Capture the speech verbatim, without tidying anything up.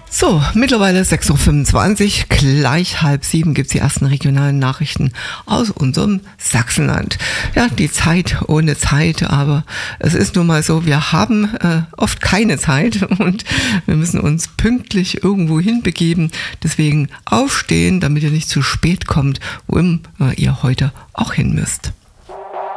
So, mittlerweile sechs Uhr fünfundzwanzig, gleich halb sieben gibt's die ersten regionalen Nachrichten aus unserem Sachsenland. Ja, die Zeit ohne Zeit, aber es ist nun mal so, wir haben äh, oft keine Zeit und wir müssen uns pünktlich irgendwo hinbegeben. Deswegen aufstehen, damit ihr nicht zu spät kommt, wo äh, ihr heute auch hin müsst.